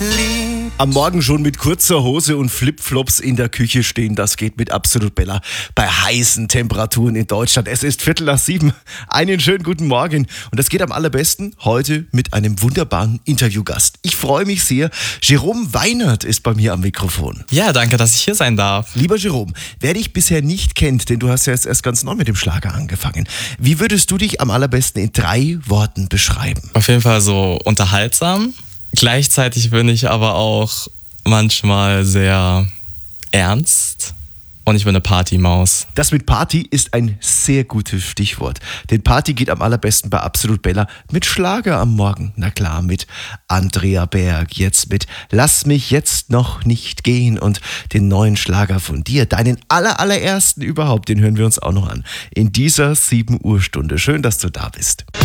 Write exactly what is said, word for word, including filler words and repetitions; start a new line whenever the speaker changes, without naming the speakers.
lieb.
Am Morgen schon mit kurzer Hose und Flipflops in der Küche stehen, das geht mit Absolut Bella bei heißen Temperaturen in Deutschland. Es ist Viertel nach sieben. Einen schönen guten Morgen. Und das geht am allerbesten heute mit einem wunderbaren Interviewgast. Ich freue mich sehr. Jerome Weinert ist bei mir am Mikrofon.
Ja, danke, dass ich hier sein darf.
Lieber Jerome, wer dich bisher nicht kennt, denn du hast ja jetzt erst ganz neu mit dem Schlager angefangen. Wie würdest du dich am allerbesten in drei Worten beschreiben?
Auf jeden Fall so unterhaltsam. Gleichzeitig bin ich aber auch manchmal sehr ernst und ich bin eine Partymaus.
Das mit Party ist ein sehr gutes Stichwort. Denn Party geht am allerbesten bei Absolut Bella mit Schlager am Morgen. Na klar, mit Andrea Berg, jetzt mit Lass mich jetzt noch nicht gehen und den neuen Schlager von dir, deinen aller, allerersten überhaupt, den hören wir uns auch noch an. In dieser sieben Uhr Stunde. Schön, dass du da bist.